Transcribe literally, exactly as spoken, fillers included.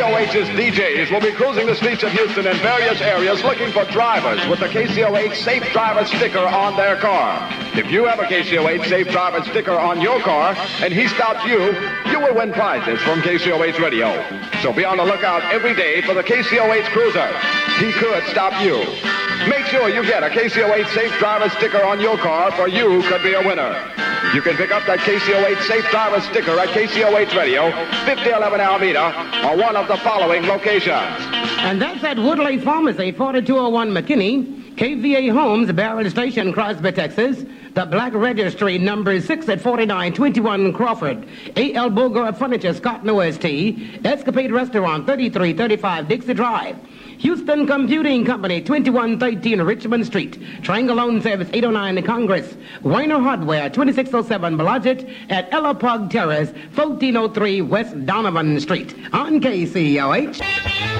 O H's D Js will be cruising the streets of Houston and various areas looking for drivers with the K C O H Safe Driver sticker on their car. If you have a K C O H Safe Driver sticker on your car and he stops you, you will win prizes from K C O H Radio. So be on the lookout every day for the K C O H Cruiser. He could stop you. Make sure you get a K C O H Safe Driver sticker on your car, for you could be a winner. You can pick up that K C O H Safe Driver sticker at K C O H Radio, fifty eleven Alameda, or one of the following locations. And that's at Woodley Pharmacy, forty-two oh one McKinney, K V A Homes, Barron Station, Crosby, Texas, the Black Registry, number six at forty-nine twenty-one Crawford, A L Bogart Furniture, Scotton, O S T, Escapade Restaurant, thirty-three thirty-five Dixie Drive, Houston Computing Company, twenty-one thirteen Richmond Street, Triangle Loan Service, eight oh nine Congress, Weiner Hardware, twenty-six oh seven Blodgett, at Ella Pug Terrace, fourteen oh three West Donovan Street, on K C O H.